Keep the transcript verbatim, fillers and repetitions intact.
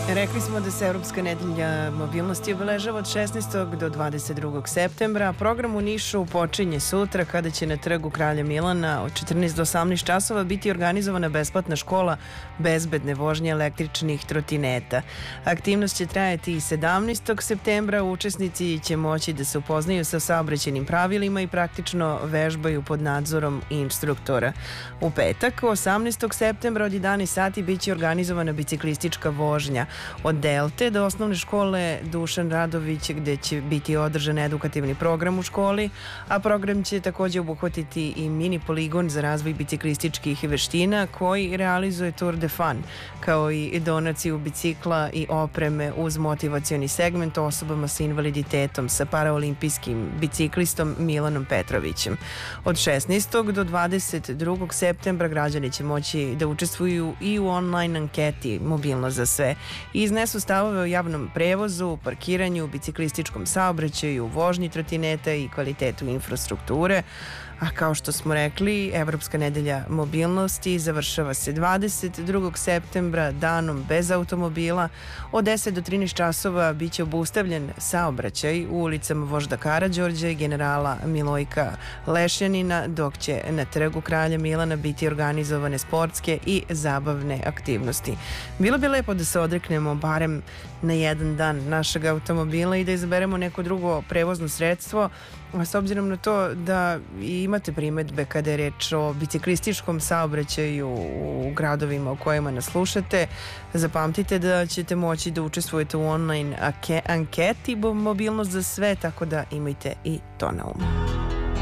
Rekli smo da se Evropska nedelja mobilnosti obeležava od šesnaestog do dvadeset drugog septembra. Program u Nišu počinje sutra kada će na trgu Kralja Milana od četrnaest do osamnaest časova biti organizovana besplatna škola bezbedne vožnje električnih trotineta. Aktivnost će trajati i sedamnaestog septembra. Učesnici će moći da se upoznaju sa saobraćajnim pravilima i praktično vežbaju pod nadzorom instruktora. U petak, osamnaestog septembra od jedanaest sati biće organizovana biciklistička vožnja od Delte do osnovne škole Dušan Radović, gde će biti održan edukativni program u školi, a program će takođe obuhvatiti i mini poligon za razvoj biciklističkih veština koji realizuje Tour de Fun, kao i donaciju bicikla i opreme uz motivacioni segment osobama sa invaliditetom sa paraolimpijskim biciklistom Milanom Petrovićem. Od šesnaestog do dvadeset drugog septembra građani će moći da učestvuju i u online anketi Mobilnost za sve i iznesu stavove o javnom prevozu, parkiranju, biciklističkom saobraćaju, vožnji trotineta i kvalitetu infrastrukture. A kao što smo rekli, Evropska nedelja mobilnosti završava se dvadeset drugog septembra danom bez automobila. Od deset do trinaest časova biće obustavljen saobraćaj u ulicama Vožda Karađorđa i generala Milojka Lešjanina, dok će na trgu Kralja Milana biti organizovane sportske i zabavne aktivnosti. Bilo bi lepo da se odreknemo barem na jedan dan našeg automobila i da izaberemo neko drugo prevozno sredstvo, a s obzirom na to da imate primetbe kada je reč o biciklističkom saobraćaju u gradovima u kojima nas slušate, zapamtite da ćete moći da učestvujete u online anketi Mobilnost za sve, tako da imajte i to na umu.